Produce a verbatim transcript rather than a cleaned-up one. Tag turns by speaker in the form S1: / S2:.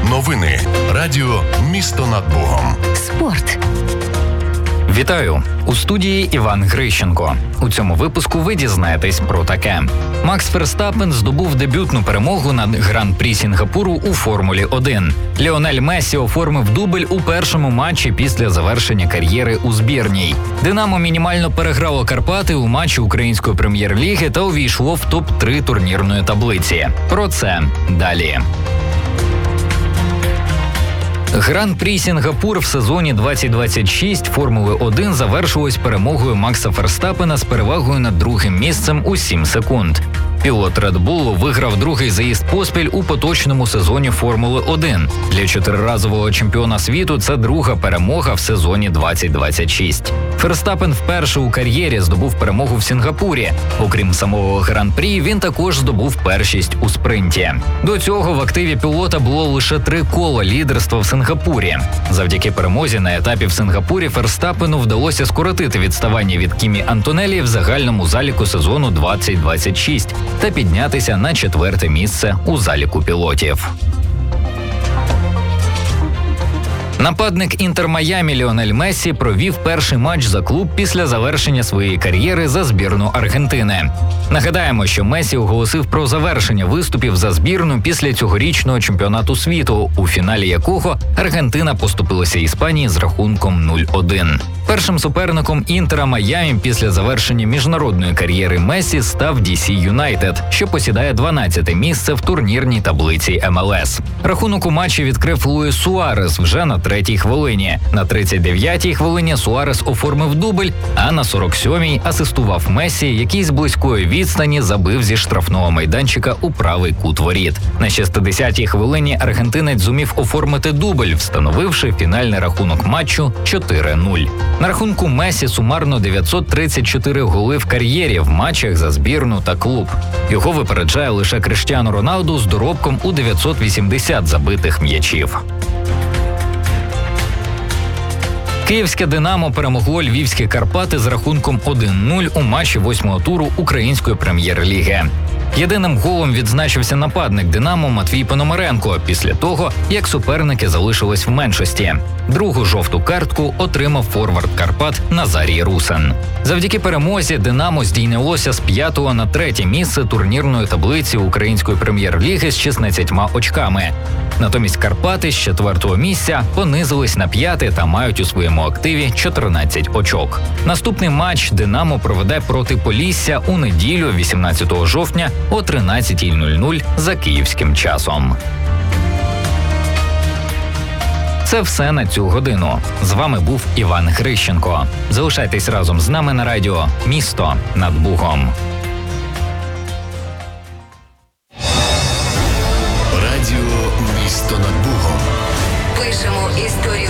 S1: Новини. Радіо «Місто над Богом».
S2: Спорт.
S3: Вітаю! У студії Іван Грищенко. У цьому випуску ви дізнаєтесь про таке. Макс Ферстаппен здобув дебютну перемогу над Гран-прі Сінгапуру у Формулі один. Ліонель Мессі оформив дубль у першому матчі після завершення кар'єри у збірній. «Динамо» мінімально переграло Карпати у матчі Української прем'єр-ліги та увійшло в топ три турнірної таблиці. Про це далі. Гран-прі Сінгапур в сезоні двадцять двадцять шість Формули один завершилось перемогою Макса Ферстаппена з перевагою над другим місцем у сім секунд. Пілот Red Bull виграв другий заїзд поспіль у поточному сезоні Формули один. Для чотириразового чемпіона світу це друга перемога в сезоні двадцять двадцять шість. Ферстаппен вперше у кар'єрі здобув перемогу в Сінгапурі. Окрім самого Гран-прі, він також здобув першість у спринті. До цього в активі пілота було лише три кола лідерства в Сінгапурі. Завдяки перемозі на етапі в Сінгапурі Ферстаппену вдалося скоротити відставання від Кімі Антонеллі в загальному заліку сезону двадцять двадцять шість та піднятися на четверте місце у заліку пілотів. Нападник Інтер Майамі Ліонель Мессі провів перший матч за клуб після завершення своєї кар'єри за збірну Аргентини. Нагадаємо, що Мессі оголосив про завершення виступів за збірну після цьогорічного чемпіонату світу, у фіналі якого Аргентина поступилася Іспанії з рахунком нуль один. Першим суперником Інтера Майамі після завершення міжнародної кар'єри Мессі став ді сі Юнайтед, що посідає дванадцяте місце в турнірній таблиці ем ел ес. Рахунок у матчі відкрив Луїс Суарес вже на третій хвилині. На тридцять дев'ятій хвилині Суарес оформив дубль, а на сорок сьомій асистував Мессі, який з близької відстані забив зі штрафного майданчика у правий кут воріт. На шістдесятій хвилині аргентинець зумів оформити дубль, встановивши фінальний рахунок матчу чотири нуль. На рахунку Мессі сумарно дев'ятсот тридцять чотири голи в кар'єрі в матчах за збірну та клуб. Його випереджає лише Кріштіану Роналду з доробком у дев'ятсот вісімдесят забитих м'ячів. Київське «Динамо» перемогло львівські Карпати з рахунком один нуль у матчі восьмого туру Української прем'єр-ліги. Єдиним голом відзначився нападник «Динамо» Матвій Пономаренко після того, як суперники залишились в меншості. Другу жовту картку отримав форвард Карпат Назарій Русин. Завдяки перемозі «Динамо» здійнялося з п'ятого на третє місце турнірної таблиці Української прем'єр-ліги з шістнадцятьма очками. Натомість Карпати з четвертого місця понизились на п'яте та мають у своєму активі чотирнадцять очок. Наступний матч «Динамо» проведе проти Полісся у неділю вісімнадцятого жовтня о тринадцятій нуль нуль за київським часом. Це все на цю годину. З вами був Іван Грищенко. Залишайтесь разом з нами на радіо «Місто над Богом».
S1: Радіо «Місто над Богом».
S2: Пишемо історію